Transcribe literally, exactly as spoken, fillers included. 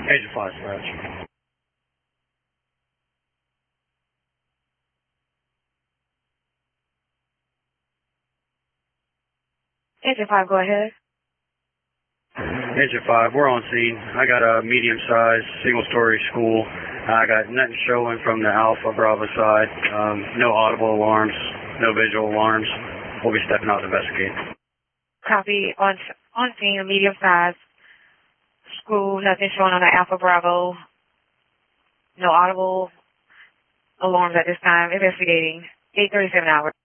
Agent five, dispatch. Agent five, go ahead. Agent five, we're on scene. I got a medium-sized, single-story school. I got nothing showing from the Alpha Bravo side. Um, no audible alarms, no visual alarms. We'll be stepping out to investigate. Copy. On on scene, a medium-sized school, nothing showing on the Alpha Bravo. No audible alarms at this time. Investigating. eight thirty-seven hours.